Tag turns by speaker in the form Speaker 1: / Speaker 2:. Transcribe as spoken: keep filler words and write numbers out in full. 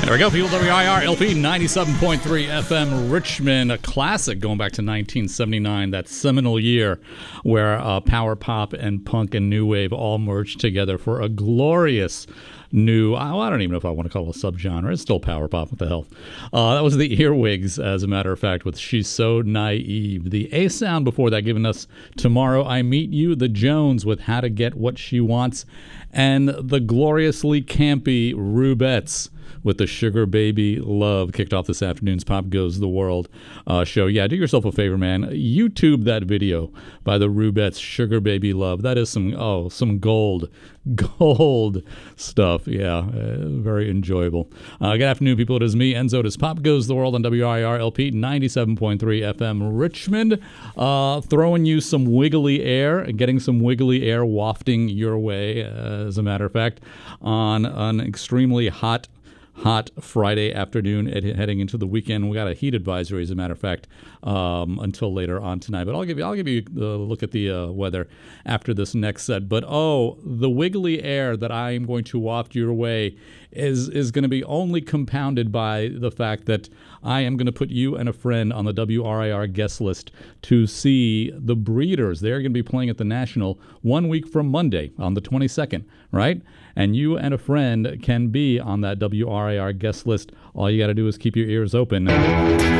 Speaker 1: There we go, people. W I R L P ninety-seven point three F M Richmond, a classic going back to nineteen seventy-nine, that seminal year where uh, power pop and punk and new wave all merged together for a glorious new, oh, I don't even know if I want to call it a subgenre. It's still power pop. What the hell? Uh, that was the Earwigs, as a matter of fact, with She's So Naive. The A sound before that, giving us Tomorrow I Meet You, the Jones with How to Get What She Wants, and the gloriously campy Rubettes with the Sugar Baby Love. Kicked off this afternoon's Pop Goes the World uh, show. Yeah, do yourself a favor, man. YouTube that video by the Rubettes, Sugar Baby Love. That is some, oh, some gold, gold stuff. Yeah, uh, very enjoyable. Uh, good afternoon, people. It is me, Enzo. It is Pop Goes the World on W I R L P ninety-seven point three F M Richmond. Uh, throwing you some wiggly air, getting some wiggly air wafting your way, uh, as a matter of fact, on an extremely hot Hot Friday afternoon, ed- heading into the weekend. We got a heat advisory, as a matter of fact, um, until later on tonight. But I'll give you, I'll give you a look at the uh, weather after this next set. But oh, the wiggly air that I am going to waft your way is is going to be only compounded by the fact that I am going to put you and a friend on the W R I R guest list to see the Breeders. They're going to be playing at the National one week from Monday on the twenty-second, right? And you and a friend can be on that W R I R guest list. All you got to do is keep your ears open.